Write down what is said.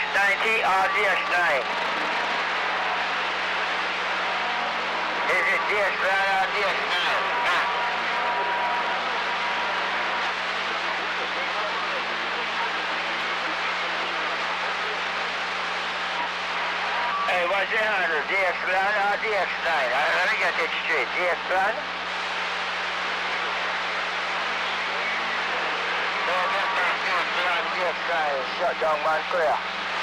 DS90 or DS9? Is it DS9 or DS9? Hey, what's the handle? DS9 or DS9? Let me get it straight. DS9? No, DS9. DS9. Shut down, man. Clear.